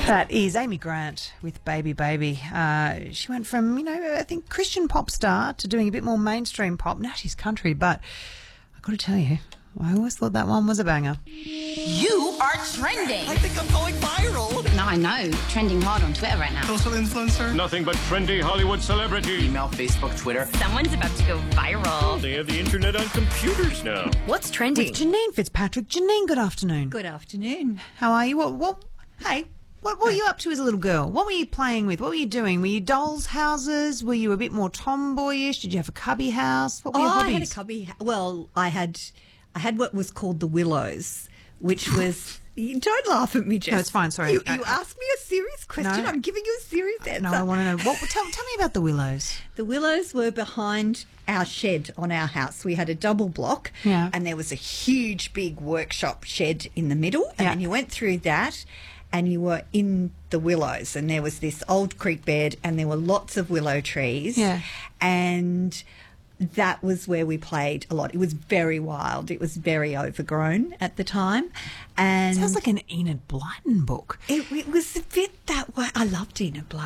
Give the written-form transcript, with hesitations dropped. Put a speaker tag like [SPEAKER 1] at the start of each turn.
[SPEAKER 1] That is Amy Grant with Baby Baby. She went from, I think Christian pop star to doing a bit more mainstream pop. Now she's country, but I've got to tell you, I always thought that one was a banger.
[SPEAKER 2] You are trending.
[SPEAKER 3] I think I'm going viral.
[SPEAKER 2] No, I know. Trending hard on Twitter right now.
[SPEAKER 3] Social influencer.
[SPEAKER 4] Nothing but trendy Hollywood celebrity.
[SPEAKER 3] Email, Facebook, Twitter.
[SPEAKER 2] Someone's about to go viral.
[SPEAKER 4] They have the internet on computers now.
[SPEAKER 2] What's trending?
[SPEAKER 1] With Janine Fitzpatrick. Janine, good afternoon.
[SPEAKER 5] Good afternoon.
[SPEAKER 1] How are you? What were you up to as a little girl? What were you playing with? What were you doing? Were you dolls' houses? Were you a bit more tomboyish? Did you have a cubby house? What were your hobbies?
[SPEAKER 5] I had a cubby. Well, I had what was called the Willows, which was. You don't laugh at me, Jess.
[SPEAKER 1] No, it's fine. Sorry.
[SPEAKER 5] You asked me a serious question.
[SPEAKER 1] No.
[SPEAKER 5] I'm giving you a serious answer.
[SPEAKER 1] No, I want to know. Tell me about the Willows.
[SPEAKER 5] The Willows were behind our shed on our house. We had a double block,
[SPEAKER 1] Yeah.
[SPEAKER 5] and there was a huge, big workshop shed in the middle. And
[SPEAKER 1] Yeah.
[SPEAKER 5] then you went through that, and you were in the Willows. And there was this old creek bed, and there were lots of willow trees.
[SPEAKER 1] Yeah.
[SPEAKER 5] And that was where we played a lot. It was very wild. It was very overgrown at the time. And
[SPEAKER 1] Sounds like an Enid Blyton book.
[SPEAKER 5] it was a bit that way. I loved Enid Blyton.